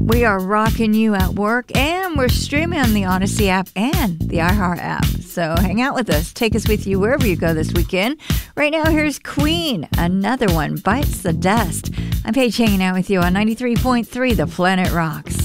We are rocking you at work, and we're streaming on the Odyssey app and the iHeart app. So hang out with us. Take us with you wherever you go this weekend. Right now, here's Queen. Another one bites the dust. I'm Paige hanging out with you on 93.3 The Planet Rocks.